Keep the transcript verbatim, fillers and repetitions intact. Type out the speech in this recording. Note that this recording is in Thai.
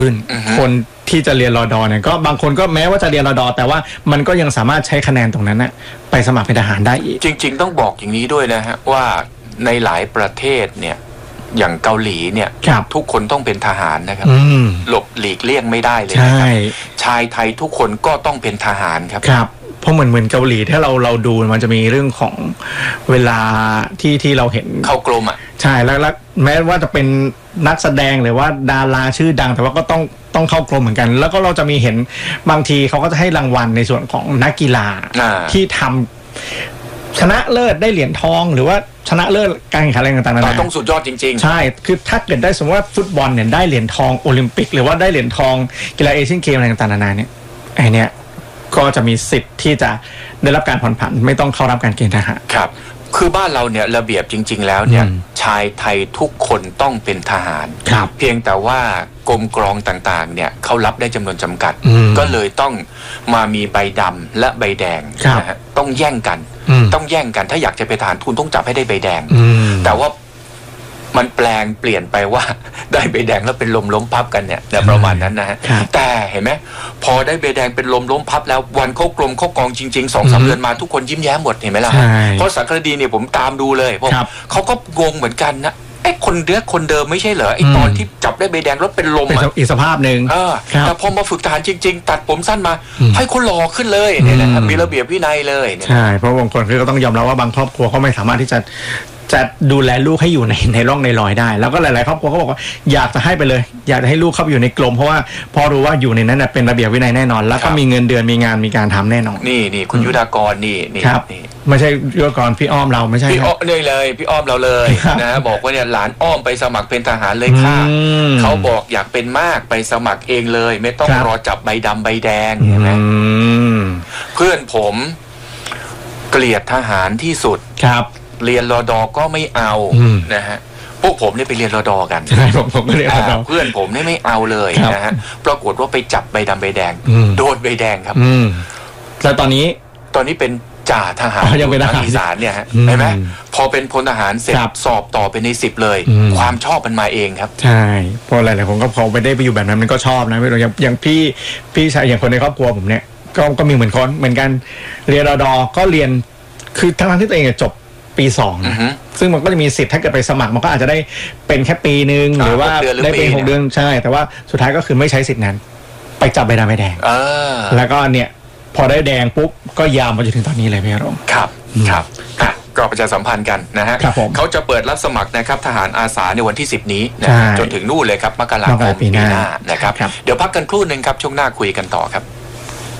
ขึ้นคนที่จะเรียนรอดอเนี่ยก็บางคนก็แม้ว่าจะเรียนรอดอแต่ว่ามันก็ยังสามารถใช้คะแนนตรงนั้นนะไปสมัครเป็นทหารได้อีกจริงๆต้องบอกอย่างนี้ด้วยนะฮะว่าในหลายประเทศเนี่ยอย่างเกาหลีเนี่ยทุกคนต้องเป็นทหารนะครับหลบหลีกเลี่ยงไม่ได้เลยนะครับชายไทยทุกคนก็ต้องเป็นทหารครับครับเพราะเหมือนเหมือนเกาหลีถ้าเราเราดูมันจะมีเรื่องของเวลาที่ที่เราเห็นเข้ากรมอ่ะใช่แล้วแล้วแม้ว่าจะเป็นนักแสดงหรือว่าดาราชื่อดังแต่ว่าก็ต้องต้องเข้ากรมเหมือนกันแล้วก็เราจะมีเห็นบางทีเขาก็จะให้รางวัลในส่วนของนักกีฬาที่ทำชนะเลิศได้เหรียญทองหรือว่าชนะเลิศการแข่งขันอะไรต่างๆเราต้องสุดยอดจริงๆใช่คือถ้าเกิดได้สมมติว่าฟุตบอลเนี่ยได้เหรียญทองโอลิมปิกหรือว่าได้เหรียญทองกีฬาเอเชียนเกมอะไรต่างๆนานาเนี่ยไอเนี้ยก็จะมีสิทธิ์ที่จะได้รับการผ่อนผันไม่ต้องเข้ารับการเกณฑ์ทหารครับคือบ้านเราเนี่ยระเบียบจริงๆแล้วเนี่ยชายไทยทุกคนต้องเป็นทหารเพียงแต่ว่ากรมกรองต่างๆเนี่ยเขารับได้จำนวนจำกัดก็เลยต้องมามีใบดำและใบแดงนะฮะต้องแย่งกันต้องแย่งกันถ้าอยากจะไปทหารคุณต้องจับให้ได้ใบแดงแต่ว่ามันแปลงเปลี่ยนไปว่าได้ใบแดงแล้วเป็นลมล้มพับกันเนี่ยประมาณนั้นนะฮะแต่เห็นไหมพอได้ใบแดงเป็นลมล้มพับแล้ววันเขากรมเขากองจริงๆสองสามเดือนมาทุกคนยิ้มแย้มหมดเห็นไหมล่ะเพราะสารคดีเนี่ยผมตามดูเลยเพราะเขาก็งงเหมือนกันนะไอ้คนเดือดคนเดิมไม่ใช่เหรอไอ้ตอนที่จับได้ใบแดงแล้วเป็นลมอีกสภาพหนึ่งแต่พอมาฝึกทหารจริงๆตัดผมสั้นมาให้คนหล่อขึ้นเลยเนี่ยนะมีระเบียบวินัยเลยใช่เพราะบางคนก็ต้องยอมรับว่าบางครอบครัวเขาไม่สามารถที่จะจะดูแลลูกให้อยู่ในในร่องในรอยได้แล้วก็หลายๆครอบครัวเขาบอกว่าอยากจะให้ไปเลยอยากจะให้ลูกเข้าไปอยู่ในกรมเพราะว่าพอรู้ว่าอยู่ในนั้นเป็นระเบียบวินัยแน่นอนแล้วก็มีเงินเดือนมีงานมีการทำแน่นอนนี่นี่คุณยุทธากรนี่นี่ครับไม่ใช่ยุทธากรพี่อ้อมเราไม่ใช่พี่อ้อมเลยเลยพี่อ้อมเราเลยนะบอกว่าเนี่ยหลานอ้อมไปสมัครเป็นทหารเลยค่ะเขาบอกอยากเป็นมากไปสมัครเองเลยไม่ต้องรอจับใบดำใบแดงเห็นไหมเพื่อนผมเกลียดทหารที่สุดครับเรียนรอดอก็ไม่เอานะฮะพวกผมเนี่ยไปเรียนรอดอกันใช่ผมผมก็เรียนรอดอเพื่อนผมเนี่ยไม่เอาเลยนะฮะปรากฏว่าไปจับใบดำใบแดงโดนใบแดงครับแล้วตอนนี้ตอนนี้เป็นจ่าทหารยังเป็นทหารอีสานเนี่ยฮะเห็นไหมพอเป็นพลทหารเสร็จสอบต่อเป็นในสิบเลยความชอบมันมาเองครับใช่เพราะหลายๆคนก็พอไปได้ไปอยู่แบบนั้นมันก็ชอบนะไม่รู้อย่างอย่างพี่พี่ชายอย่างคนในครอบครัวผมเนี่ยก็ก็มีเหมือนคนเหมือนกันเรียนรอดอก็เรียนคือทั้งที่ตัวเองจบปีสองนะซึ่งมันก็จะมีสิทธิ์ถ้าเกิดไปสมัครมันก็อาจจะได้เป็นแค่ปีนึงหรือว่าได้เป็นหกเดือนใช่แต่ว่าสุดท้ายก็คือไม่ใช้สิทธิ์นั้นไปจับใบดำใบแดงแล้วก็เนี่ยพอได้แดงปุ๊บก็ยาวมาจนถึงตอนนี้เลยพี่รงครับครับก็ประชาสัมพันธ์กันนะฮะเขาจะเปิดรับสมัครนะครับทหารอาสาในวันที่สิบนี้นะจนถึงนู่นเลยครับมกราคมปีหน้านะครับเดี๋ยวพักกันครู่นึงครับช่วงหน้าคุยกันต่อครับ